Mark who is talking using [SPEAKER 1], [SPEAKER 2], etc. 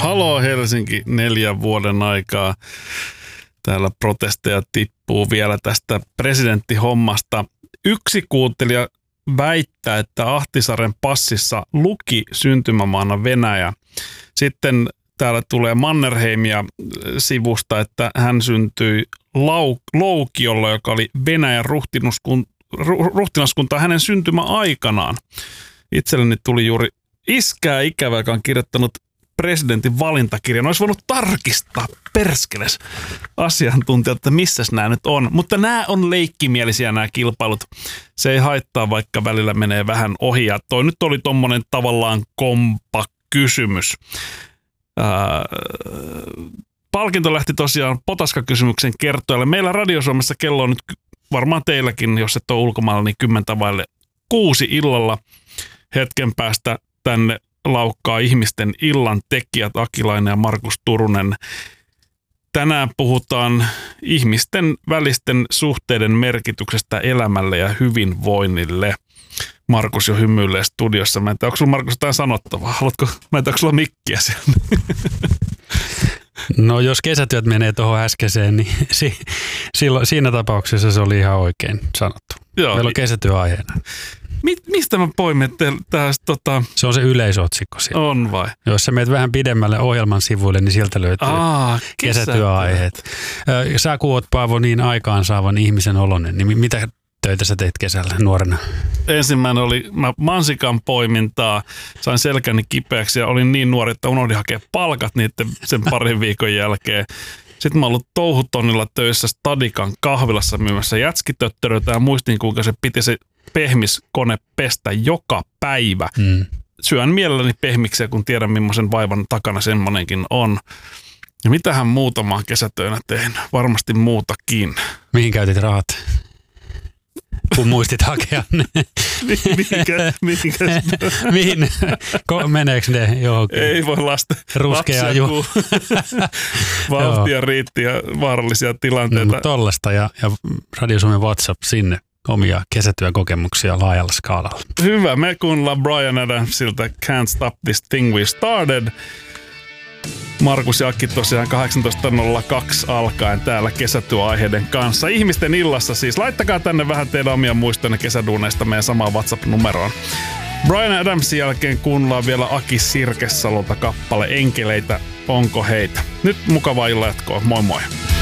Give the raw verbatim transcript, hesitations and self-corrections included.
[SPEAKER 1] Halo Helsinki, neljän vuoden aikaa. Täällä protesteja tippuu vielä tästä presidenttihommasta. Yksi kuuntelija väittää, että Ahtisaaren passissa luki syntymämaana Venäjä. Sitten täällä tulee Mannerheimia sivusta, että hän syntyi Lau- Loukiolla, joka oli Venäjän ruhtinaskunta hänen syntymäaikanaan. Itselleni tuli juuri iskää ikävä, joka on kirjoittanut presidentin valintakirjan. Olisi voinut tarkistaa perskeles asiantuntijat, että missäs nämä nyt on. Mutta nämä on leikkimielisiä nämä kilpailut. Se ei haittaa, vaikka välillä menee vähän ohi. Ja toi nyt oli tommonen tavallaan kompa kysymys. Ää, palkinto lähti tosiaan Potaska-kysymyksen kertojalle. Meillä Radio Suomessa kello on nyt varmaan teilläkin, jos et ole ulkomailla, niin kymmentä vaille kuusi illalla. Hetken päästä tänne laukkaa ihmisten illan tekijät Akilainen ja Markus Turunen. Tänään puhutaan ihmisten välisten suhteiden merkityksestä elämälle ja hyvinvoinnille. Markus jo hymyilee studiossa. Mä en tiedä, onko sulla Markus jotain sanottavaa? Haluatko, mä en tiedä, onko sulla mikkiä siellä?
[SPEAKER 2] No jos kesätyöt menee tuohon äskeiseen, niin si, silloin, siinä tapauksessa se oli ihan oikein sanottu. Joo. Meillä on kesätyöaiheena.
[SPEAKER 1] Mi, mistä mä poimin tästä? Tota...
[SPEAKER 2] Se on se yleisotsikko siellä.
[SPEAKER 1] On vai?
[SPEAKER 2] Jos sä menet vähän pidemmälle ohjelman sivuille, niin sieltä löytyy Aa, kesätyöaiheet. Sä kun oot, Paavo, niin aikaansaavan ihmisen oloinen, niin mitä töitä sä teit kesällä nuorena?
[SPEAKER 1] Ensimmäinen oli mä mansikan poimintaa, sain selkäni kipeäksi ja olin niin nuori, että unohdin hakea palkat niiden sen parin viikon jälkeen. Sitten mä oon ollut touhutonnilla töissä Stadikan kahvilassa myymässä jätskitöttöröitä ja muistin, kuinka se piti se pehmiskone pestä joka päivä. Mm. Syön mielelläni pehmiksiä, kun tiedän, millaisen vaivan takana semmoinenkin on. Ja mitähän muutamaa kesätöinä tein? Varmasti muutakin.
[SPEAKER 2] Mihin käytit rahat? Kun muistit hakea ne.
[SPEAKER 1] Mihinkä? Mihinkä?
[SPEAKER 2] Mihin? Meneekö ne johonkin?
[SPEAKER 1] Ei voi lasten.
[SPEAKER 2] Ruskea ju.
[SPEAKER 1] Vauhtia riitti ja vaarallisia tilanteita.
[SPEAKER 2] No, tollasta ja, ja Radio Suomen WhatsApp sinne omia kesätyökokemuksia laajalla skaalalla.
[SPEAKER 1] Hyvä. Me kuunnellaan Bryan Adamsilta Can't Stop This Thing We Started. Markus ja Akki tosiaan kahdeksantoista nolla kaksi alkaen täällä kesätyöaiheiden kanssa. Ihmisten illassa siis. Laittakaa tänne vähän teidän omia muistoja kesäduuneista meidän samaan WhatsApp-numeroon. Bryan Adamsin jälkeen kuunnellaan vielä Aki Sirkesalolta kappale Enkeleitä, onko heitä. Nyt mukavaa illan jatkoa. Moi moi.